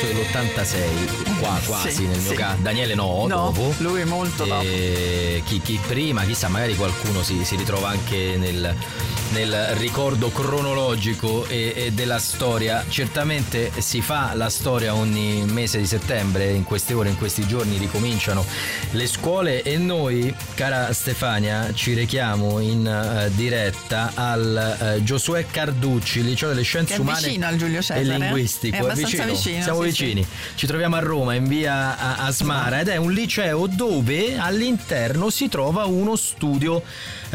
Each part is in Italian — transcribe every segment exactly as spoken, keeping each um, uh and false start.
marzo dell'ottantasei, qua quasi sì, nel mio sì. caso. Daniele no, no, dopo. lui molto dopo. E chi, chi prima, chissà, magari qualcuno si, si ritrova anche nel, nel ricordo cronologico e, e della storia. Certamente si fa la storia ogni mese di settembre, in queste ore, in questi giorni ricominciano le scuole e noi, cara Stefania, ci rechiamo in uh, diretta al uh, Giosuè Carducci, Liceo delle Scienze Che è Umane vicino al Giulio Cesare, e Linguistico. è abbastanza vicino, vicino, siamo sì, vicini. sì. Ci troviamo a Roma, in via Asmara, ed è un liceo dove all'interno si trova uno studio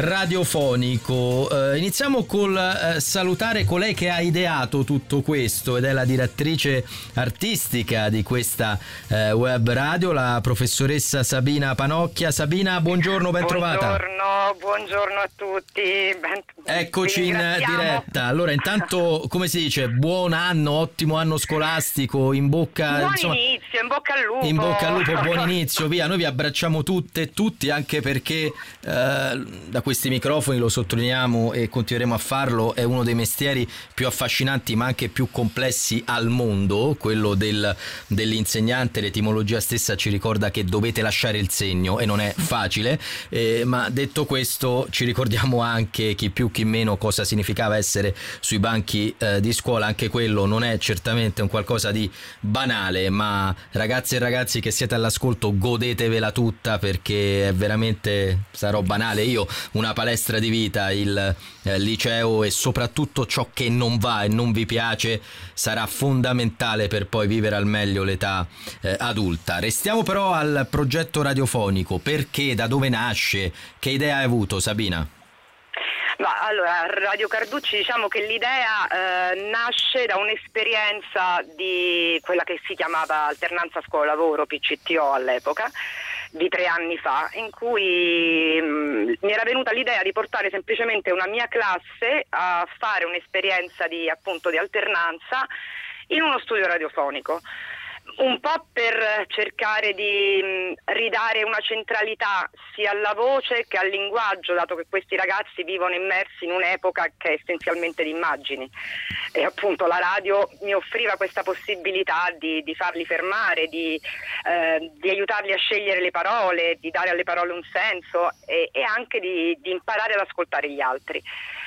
radiofonico. Eh, iniziamo col eh, salutare colei che ha ideato tutto questo ed è la direttrice artistica di questa eh, web radio, la professoressa Sabina Panocchia. Sabina, buongiorno, ben trovata. Buongiorno, buongiorno a tutti. Ben, Eccoci in diretta. Allora, intanto, come si dice, buon anno, ottimo anno scolastico, in bocca buon insomma, inizio, in bocca al lupo. in bocca al lupo, buon inizio, via. Noi vi abbracciamo tutte e tutti, anche perché eh, da questi microfoni, lo sottolineiamo e continueremo a farlo, è uno dei mestieri più affascinanti ma anche più complessi al mondo, quello del, dell'insegnante. L'etimologia stessa ci ricorda che dovete lasciare il segno e non è facile, eh, ma detto questo ci ricordiamo anche, chi più chi meno, cosa significava essere sui banchi eh, di scuola. Anche quello non è certamente un qualcosa di banale, ma ragazze e ragazzi che siete all'ascolto, godetevela tutta, perché è veramente, sarò banale io, una palestra di vita il eh, liceo, e soprattutto ciò che non va e non vi piace sarà fondamentale per poi vivere al meglio l'età eh, adulta. Restiamo però al progetto radiofonico. Perché, da dove nasce, che idea hai avuto, Sabina? Ma allora, Radio Carducci, diciamo che l'idea eh, nasce da un'esperienza di quella che si chiamava alternanza scuola-lavoro, P C T O all'epoca, di tre anni fa, in cui mh, mi era venuta l'idea di portare semplicemente una mia classe a fare un'esperienza di, appunto, di alternanza in uno studio radiofonico. Un po' per cercare di mh, ridare una centralità sia alla voce che al linguaggio, dato che questi ragazzi vivono immersi in un'epoca che è essenzialmente di immagini, e appunto la radio mi offriva questa possibilità di, di farli fermare, di, eh, di aiutarli a scegliere le parole, di dare alle parole un senso e, e anche di, di imparare ad ascoltare gli altri.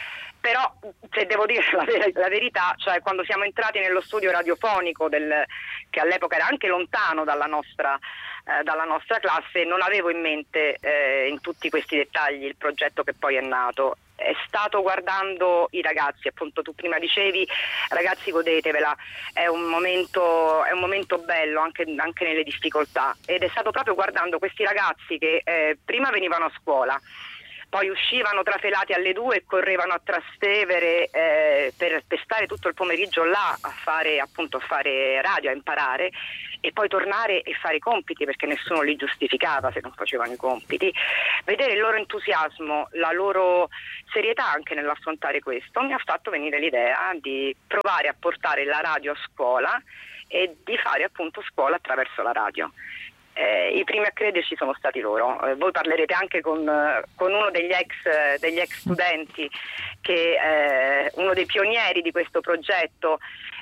Però, se devo dire la, ver- la verità, cioè quando siamo entrati nello studio radiofonico del, che all'epoca era anche lontano dalla nostra, eh, dalla nostra classe, non avevo in mente eh, in tutti questi dettagli il progetto che poi è nato. È stato guardando i ragazzi, appunto tu prima dicevi, ragazzi, godetevela, è un momento, è un momento bello anche, anche nelle difficoltà, ed è stato proprio guardando questi ragazzi che eh, prima venivano a scuola, poi uscivano trafelati alle due e correvano a Trastevere eh, per, per stare tutto il pomeriggio là a fare, appunto, a fare radio, a imparare, e poi tornare e fare i compiti, perché nessuno li giustificava se non facevano i compiti. Vedere il loro entusiasmo, la loro serietà anche nell'affrontare questo, mi ha fatto venire l'idea di provare a portare la radio a scuola e di fare appunto scuola attraverso la radio. Eh, I primi a crederci sono stati loro. Eh, voi parlerete anche con, eh, con uno degli ex, eh, degli ex studenti, che eh, uno dei pionieri di questo progetto,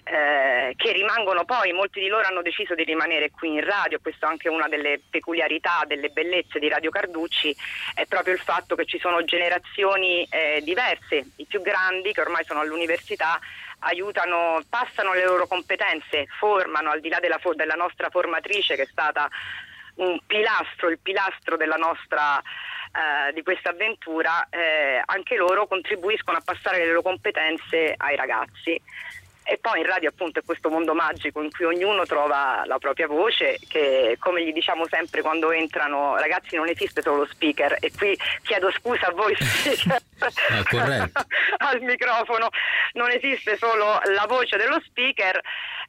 eh, che rimangono poi, molti di loro hanno deciso di rimanere qui in radio. Questa è anche una delle peculiarità, delle bellezze di Radio Carducci, è proprio il fatto che ci sono generazioni eh, diverse. I più grandi, che ormai sono all'università, aiutano, passano le loro competenze, formano, al di là della, della nostra formatrice, che è stata un pilastro, il pilastro della nostra eh, di questa avventura, eh, anche loro contribuiscono a passare le loro competenze ai ragazzi. E poi in radio appunto è questo mondo magico in cui ognuno trova la propria voce, che, come gli diciamo sempre quando entrano, ragazzi, non esiste solo lo speaker, e qui chiedo scusa a voi speaker ah, al microfono, non esiste solo la voce dello speaker,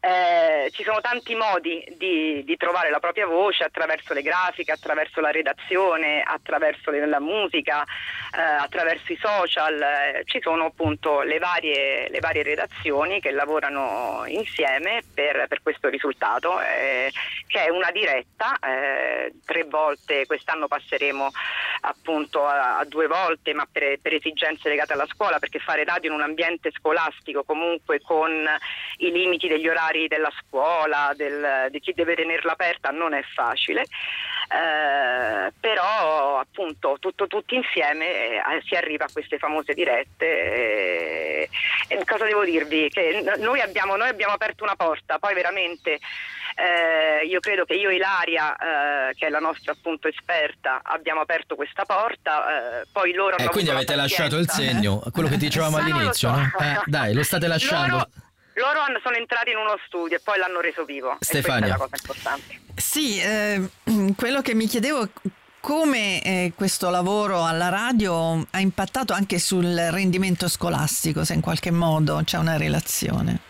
eh, ci sono tanti modi di, di trovare la propria voce, attraverso le grafiche, attraverso la redazione, attraverso le, la musica, eh, attraverso i social, eh, ci sono appunto le varie, le varie redazioni che lavorano insieme per, per questo risultato, eh, che è una diretta, eh, tre volte, quest'anno passeremo appunto a, a due volte, ma per, per esigenze legate alla scuola, perché fare radio in un ambiente scolastico, comunque con i limiti degli orari orari della scuola, del, di chi deve tenerla aperta, non è facile, eh, però appunto tutto, tutti insieme eh, si arriva a queste famose dirette. Eh, e cosa devo dirvi? Che noi abbiamo, noi abbiamo aperto una porta, poi veramente eh, io credo che io e Ilaria, eh, che è la nostra appunto esperta, abbiamo aperto questa porta, eh, poi loro eh, hanno quindi avete lasciato il segno, quello che dicevamo Ma non lo all'inizio, so. no? Eh, dai, lo state lasciando. Loro, loro hanno- sono entrati in uno studio e poi l'hanno reso vivo. Stefania. E questa è la cosa importante. Sì, eh, quello che mi chiedevo è come eh, questo lavoro alla radio ha impattato anche sul rendimento scolastico, se in qualche modo c'è una relazione.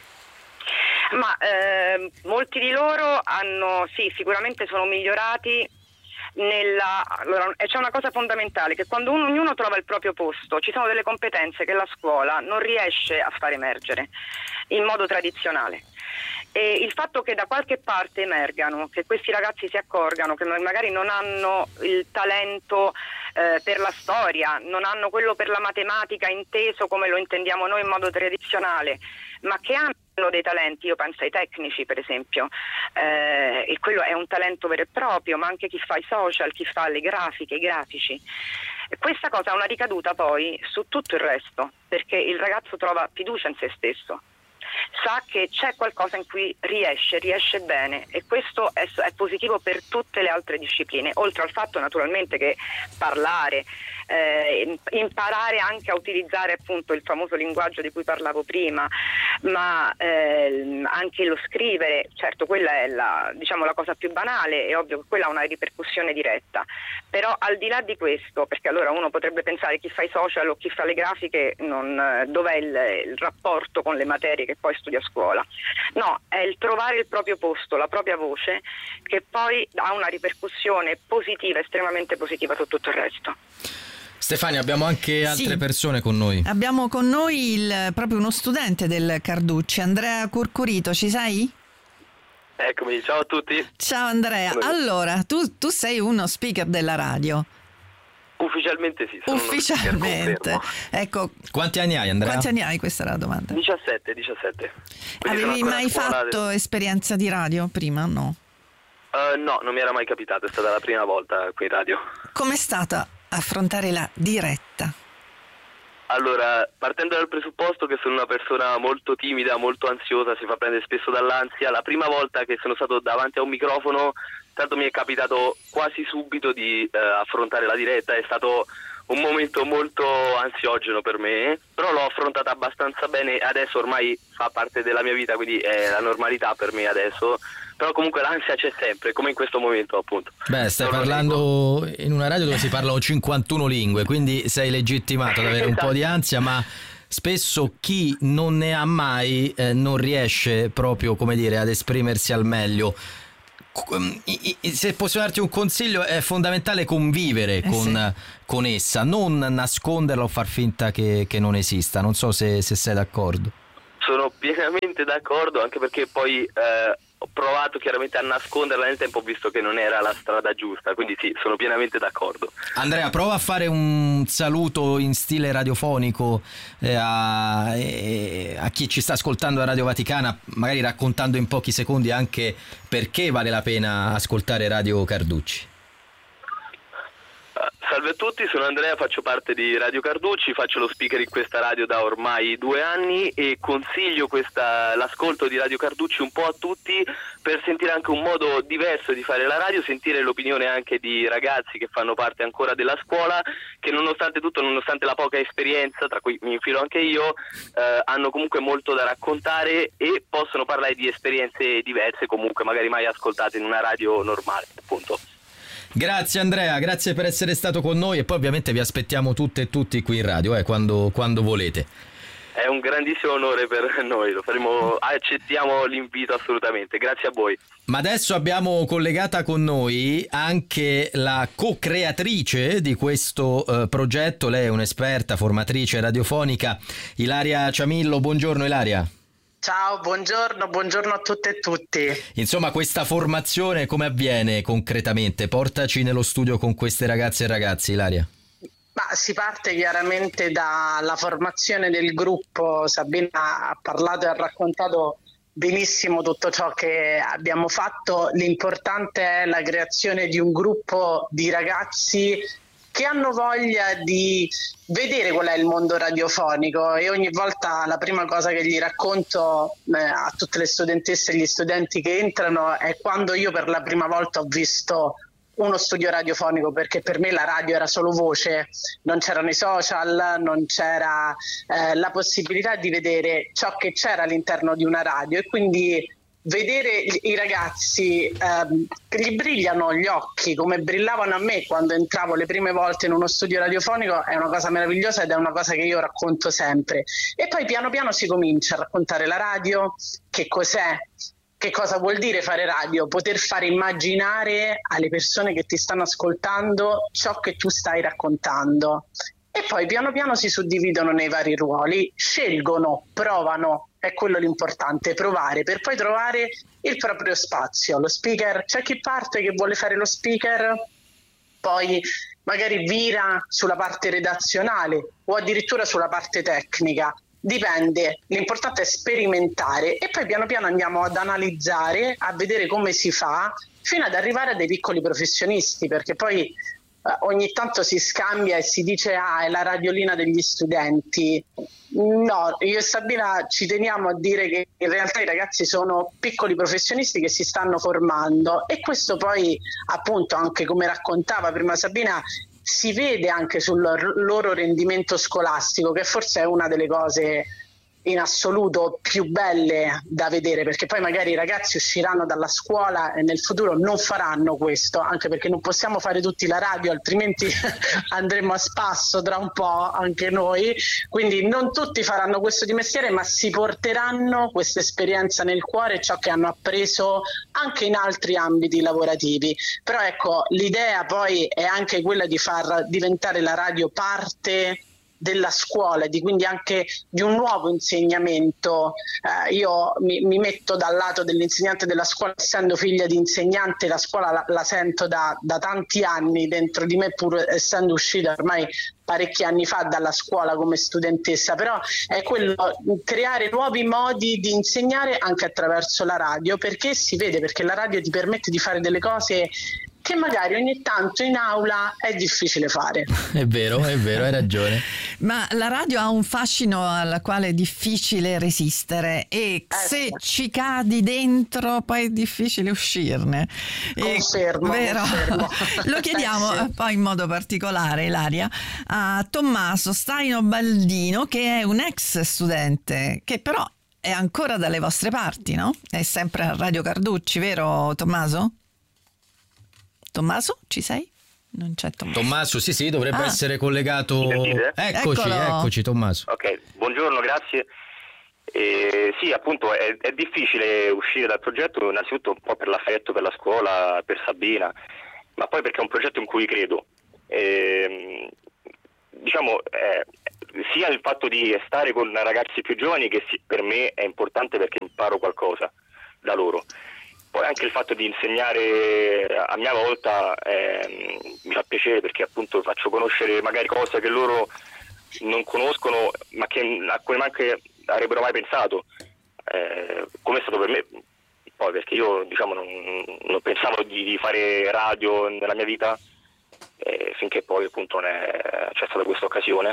Ma eh, molti di loro hanno, sì, sicuramente sono migliorati nella, allora, c'è una cosa fondamentale, che quando uno, ognuno trova il proprio posto, ci sono delle competenze che la scuola non riesce a far emergere in modo tradizionale. E il fatto che da qualche parte emergano, che questi ragazzi si accorgano che magari non hanno il talento eh, per la storia, non hanno quello per la matematica inteso come lo intendiamo noi in modo tradizionale, ma che hanno dei talenti, io penso ai tecnici per esempio, eh, e quello è un talento vero e proprio, ma anche chi fa i social, chi fa le grafiche, i grafici. E questa cosa ha una ricaduta poi su tutto il resto, perché il ragazzo trova fiducia in se stesso, sa che c'è qualcosa in cui riesce, riesce bene, e questo è, è positivo per tutte le altre discipline, oltre al fatto naturalmente che parlare, eh, imparare anche a utilizzare appunto il famoso linguaggio di cui parlavo prima, ma eh, anche lo scrivere, certo quella è la, diciamo, la cosa più banale, è ovvio che quella ha una ripercussione diretta, però al di là di questo, perché allora uno potrebbe pensare chi fa i social o chi fa le grafiche, non, dov'è il, il rapporto con le materie che poi studia a scuola? No, è il trovare il proprio posto, la propria voce, che poi ha una ripercussione positiva, estremamente positiva su tutto il resto. Stefania, abbiamo anche altre Sì. persone con noi. Abbiamo con noi il, proprio uno studente del Carducci, Andrea Curcurito, ci sei? Eccomi, ciao a tutti. Ciao Andrea, Come- allora tu, tu sei uno speaker della radio. Ufficialmente sì, sono uno speaker, Ufficialmente. confermo. Ecco, Quanti anni hai, Andrea? quanti anni hai? Questa era la domanda. diciassette, diciassette. Quindi sono Avevi ancora a mai scuola fatto del- esperienza di radio prima? No. Eh, no, non mi era mai capitato, è stata la prima volta qui in radio. Com'è stata affrontare la diretta? Allora, partendo dal presupposto che sono una persona molto timida, molto ansiosa, si fa prendere spesso dall'ansia, la prima volta che sono stato davanti a un microfono, tanto mi è capitato quasi subito di eh, affrontare la diretta, è stato un momento molto ansiogeno per me, però l'ho affrontata abbastanza bene, adesso ormai fa parte della mia vita, quindi è la normalità per me adesso, però comunque l'ansia c'è sempre, come in questo momento appunto. Beh, stai Non lo parlando in una radio dove si parlano cinquantuno lingue, quindi sei legittimato ad avere un po' di ansia, ma spesso chi non ne ha mai eh, non riesce proprio, come dire, ad esprimersi al meglio. I- i- Se posso darti un consiglio, è fondamentale convivere Eh con, con essa, non nasconderla o far finta che, che non esista. Non so se, se sei d'accordo. Sono pienamente d'accordo, anche perché poi eh, ho provato chiaramente a nasconderla nel tempo, visto che non era la strada giusta, quindi sì, sono pienamente d'accordo. Andrea, prova a fare un saluto in stile radiofonico eh, a, eh, a chi ci sta ascoltando a Radio Vaticana, magari raccontando in pochi secondi anche perché vale la pena ascoltare Radio Carducci. Uh, salve a tutti, sono Andrea, faccio parte di Radio Carducci, faccio lo speaker in questa radio da ormai due anni e consiglio questa, l'ascolto di Radio Carducci un po' a tutti per sentire anche un modo diverso di fare la radio, sentire l'opinione anche di ragazzi che fanno parte ancora della scuola, che nonostante tutto, nonostante la poca esperienza, tra cui mi infilo anche io, eh, hanno comunque molto da raccontare e possono parlare di esperienze diverse, comunque magari mai ascoltate in una radio normale, appunto. Grazie Andrea, grazie per essere stato con noi e poi ovviamente vi aspettiamo tutte e tutti qui in radio eh, quando, quando volete. È un grandissimo onore per noi, lo faremo, accettiamo l'invito assolutamente, grazie a voi. Ma adesso abbiamo collegata con noi anche la co-creatrice di questo eh, progetto, lei è un'esperta formatrice radiofonica, Ilaria Ciamillo. Buongiorno Ilaria. Ciao, buongiorno, buongiorno a tutte e tutti. Insomma, questa formazione come avviene concretamente? Portaci nello studio con queste ragazze e ragazzi, Ilaria. Ma si parte chiaramente dalla formazione del gruppo. Sabina ha parlato e ha raccontato benissimo tutto ciò che abbiamo fatto. L'importante è la creazione di un gruppo di ragazzi che hanno voglia di vedere qual è il mondo radiofonico, e ogni volta la prima cosa che gli racconto eh, a tutte le studentesse e gli studenti che entrano è quando io per la prima volta ho visto uno studio radiofonico, perché per me la radio era solo voce, non c'erano i social, non c'era eh, la possibilità di vedere ciò che c'era all'interno di una radio, e quindi vedere i ragazzi ehm, che gli brillano gli occhi come brillavano a me quando entravo le prime volte in uno studio radiofonico è una cosa meravigliosa, ed è una cosa che io racconto sempre. E poi piano piano si comincia a raccontare la radio, che cos'è, che cosa vuol dire fare radio, poter fare immaginare alle persone che ti stanno ascoltando ciò che tu stai raccontando. E poi piano piano si suddividono nei vari ruoli, scelgono, provano, è quello l'importante, provare per poi trovare il proprio spazio. Lo speaker, c'è chi parte che vuole fare lo speaker, poi magari vira sulla parte redazionale o addirittura sulla parte tecnica, dipende, l'importante è sperimentare, e poi piano piano andiamo ad analizzare, a vedere come si fa, fino ad arrivare a dei piccoli professionisti, perché poi ogni tanto si scambia e si dice ah, è la radiolina degli studenti. No, io e Sabina ci teniamo a dire che in realtà i ragazzi sono piccoli professionisti che si stanno formando, e questo poi appunto, anche come raccontava prima Sabina, si vede anche sul loro rendimento scolastico, che forse è una delle cose in assoluto più belle da vedere, perché poi magari i ragazzi usciranno dalla scuola e nel futuro non faranno questo, anche perché non possiamo fare tutti la radio, altrimenti andremo a spasso tra un po' anche noi, quindi non tutti faranno questo di mestiere, ma si porteranno questa esperienza nel cuore, ciò che hanno appreso anche in altri ambiti lavorativi. Però ecco, l'idea poi è anche quella di far diventare la radio parte della scuola, di quindi anche di un nuovo insegnamento. Eh, io mi, mi metto dal lato dell'insegnante della scuola, essendo figlia di insegnante, la scuola la, la sento da, da tanti anni dentro di me, pur essendo uscita ormai parecchi anni fa dalla scuola come studentessa, però è quello, creare nuovi modi di insegnare anche attraverso la radio, perché si vede, perché la radio ti permette di fare delle cose che magari ogni tanto in aula è difficile fare. È vero, è vero, hai ragione. Ma la radio ha un fascino al quale è difficile resistere, e eh, se ci cadi dentro poi è difficile uscirne. Confermo, vero? confermo. Lo chiediamo eh sì. poi in modo particolare, Ilaria, a Tommaso Staino Baldino, che è un ex studente, che però è ancora dalle vostre parti, no? È sempre a Radio Carducci, vero Tommaso? Tommaso, ci sei? Non c'è Tommaso. Tommaso, sì, sì, dovrebbe ah. essere collegato. Eccoci, Eccolo. eccoci Tommaso. Ok, buongiorno, grazie. Eh, sì, appunto è, è difficile uscire dal progetto, innanzitutto un po' per l'affetto per la scuola, per Sabina, ma poi perché è un progetto in cui credo. Eh, diciamo, eh, sia il fatto di stare con ragazzi più giovani, che sì, per me è importante perché imparo qualcosa da loro. Poi anche il fatto di insegnare a mia volta eh, mi fa piacere, perché appunto faccio conoscere magari cose che loro non conoscono, ma che a cui neanche avrebbero mai pensato, eh, come è stato per me. Poi perché io diciamo non, non pensavo di, di fare radio nella mia vita, eh, finché poi appunto non è, c'è stata questa occasione.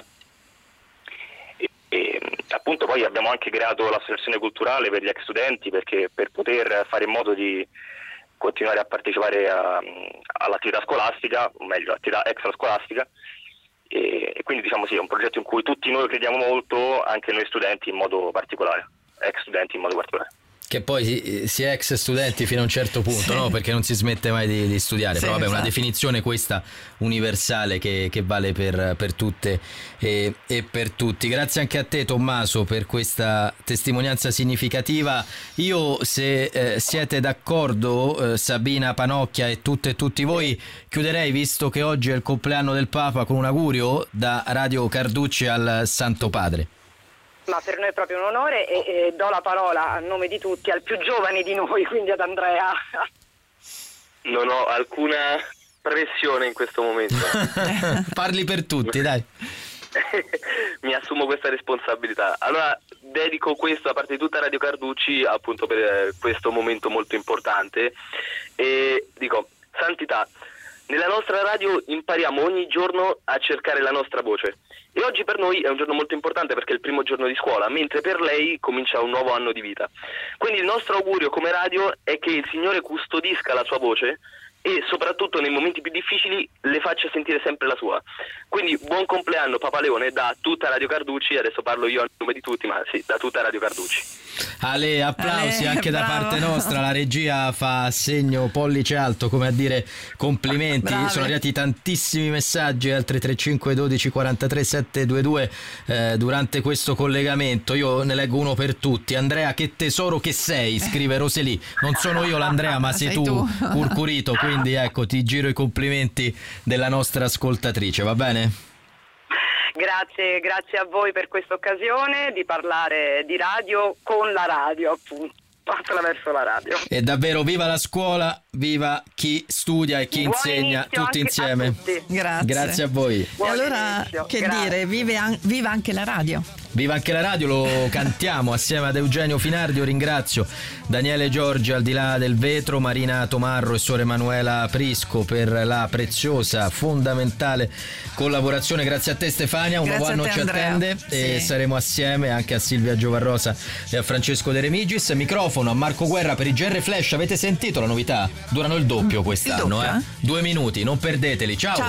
E, appunto poi abbiamo anche creato l'associazione culturale per gli ex studenti, perché per poter fare in modo di continuare a partecipare a, all'attività scolastica, o meglio all'attività extrascolastica, e, e quindi diciamo sì, è un progetto in cui tutti noi crediamo molto, anche noi studenti in modo particolare, ex studenti in modo particolare. Che poi si, si è ex studenti fino a un certo punto, sì. no? Perché non si smette mai di, di studiare. Sì, però vabbè, esatto. Una definizione questa universale che, che vale per, per tutte e, e per tutti. Grazie anche a te Tommaso per questa testimonianza significativa. Io, se eh, siete d'accordo, eh, Sabina Panocchia e tutte e tutti voi, chiuderei, visto che oggi è il compleanno del Papa, con un augurio da Radio Carducci al Santo Padre. Ma per noi è proprio un onore, e, e do la parola a nome di tutti al più giovane di noi, quindi ad Andrea. Non ho alcuna pressione in questo momento. Parli per tutti, dai. mi assumo questa responsabilità. Allora dedico questo da parte di tutta Radio Carducci appunto per questo momento molto importante e dico: santità, nella nostra radio impariamo ogni giorno a cercare la nostra voce e oggi per noi è un giorno molto importante perché è il primo giorno di scuola, mentre per lei comincia un nuovo anno di vita. Quindi il nostro augurio come radio è che il Signore custodisca la sua voce e soprattutto nei momenti più difficili le faccia sentire sempre la sua. Quindi buon compleanno Papa Leone da tutta Radio Carducci, adesso parlo io a nome di tutti, ma sì, da tutta Radio Carducci. Ale, applausi Ale, anche bravo. da parte nostra, la regia fa segno pollice alto come a dire complimenti. Bravi. Sono arrivati tantissimi messaggi al tre tre cinque uno due quarantatré settecentoventidue eh, durante questo collegamento. Io ne leggo uno per tutti. Andrea, che tesoro che sei, scrive Roseli. Non sono io l'Andrea, ma sei, Sei tu, tu. Curcurito, quindi ecco, ti giro i complimenti della nostra ascoltatrice, va bene? Grazie, grazie a voi per questa occasione di parlare di radio con la radio, appunto, attraverso la radio. E davvero viva la scuola, viva chi studia e chi Buon insegna, inizio tutti anche insieme. a tutti. Grazie. Grazie a voi. E Buon allora, inizio, che grazie. dire, vive an- viva anche la radio. Viva anche la radio, lo cantiamo assieme ad Eugenio Finardi. Io ringrazio Daniele Giorgi al di là del vetro, Marina Tomarro e Sor Emanuela Prisco per la preziosa, fondamentale collaborazione. Grazie a te Stefania, un Grazie nuovo a anno te, ci Andrea. attende e Sì. saremo assieme anche a Silvia Giovarrosa e a Francesco De Remigis. Microfono a Marco Guerra per i G R Flash. Avete sentito la novità? Durano il doppio quest'anno, doppio, eh? eh? Due minuti, non perdeteli. Ciao. Ciao.